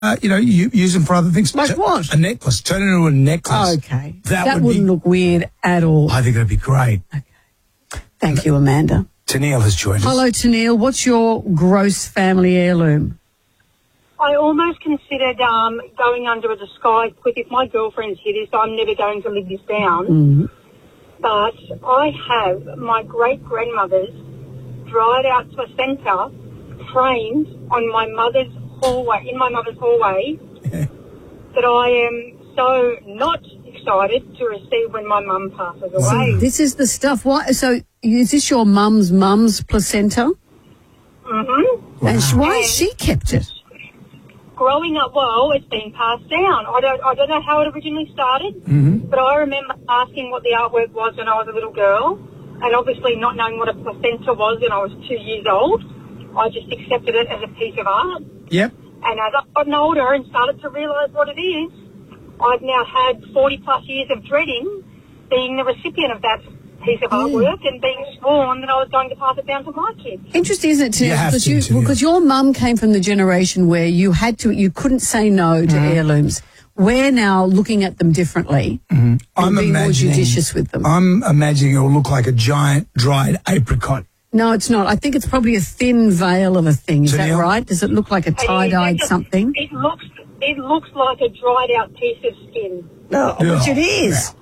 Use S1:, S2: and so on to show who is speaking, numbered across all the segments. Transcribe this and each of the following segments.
S1: you use them for other things.
S2: Like what?
S1: A necklace. Turn it into a necklace.
S2: Okay. That wouldn't look weird at all.
S1: I think that'd be great.
S2: Okay. Thank you, Amanda.
S1: Tennille has joined us.
S2: Hello, Tennille. What's your gross family heirloom?
S3: I almost considered going under a disguise because if my girlfriends hear this, I'm never going to live this down.
S2: Mm-hmm.
S3: But I have my great-grandmother's dried out placenta framed on my mother's hallway, in my mother's hallway, that I am so not excited to receive when my mum passes away.
S2: So this is the stuff. So is this your mum's placenta?
S3: Mm-hmm.
S2: Wow. And why has she kept it?
S3: Growing up, well, it's been passed down. I don't know how it originally started, but I remember asking what the artwork was when I was a little girl, and obviously not knowing what a placenta was when I was 2 years old. I just accepted it as a piece of art.
S1: Yep.
S3: And as I've gotten older and started to realise what it is, I've now had 40-plus years of dreading being the recipient of that piece of artwork and being sworn that I was going to pass it down to my kids.
S2: Interesting, isn't it, Tennille? Because your mum came from the generation where you couldn't say no to heirlooms. We're now looking at them differently and being more judicious with them.
S1: I'm imagining it'll look like a giant dried apricot.
S2: No, it's not. I think it's probably a thin veil of a thing. Is that right? Does it look like a tie-dyed something?
S3: It looks like a dried out piece of skin.
S2: No, which it is.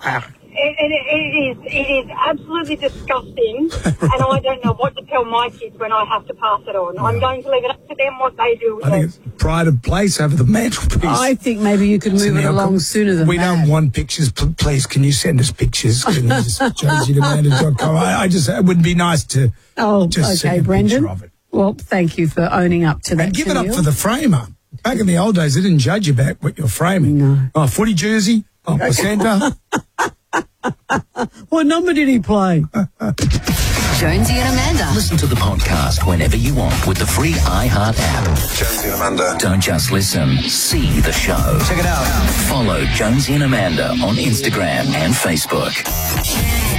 S3: It is absolutely disgusting, and I don't know what to tell my kids when I have to pass it on. I'm going to leave it up to them what they do with
S1: I think it's pride of place over the mantelpiece.
S2: I think maybe you could move it along sooner than that.
S1: We don't want pictures. Please, can you send us pictures? JosieAmanda.com. It would be nice to just see a
S2: Brendan.
S1: picture of it.
S2: Well, thank you for owning up to that.
S1: And give it up for the framer. Back in the old days, they didn't judge you back what you're framing.
S2: No.
S1: Oh, footy jersey, placenta.
S2: What number did he play?
S4: Jonesy and Amanda. Listen to the podcast whenever you want with the free iHeart app.
S5: Jonesy and Amanda.
S4: Don't just listen, see the show.
S5: Check it out.
S4: Follow Jonesy and Amanda on Instagram and Facebook.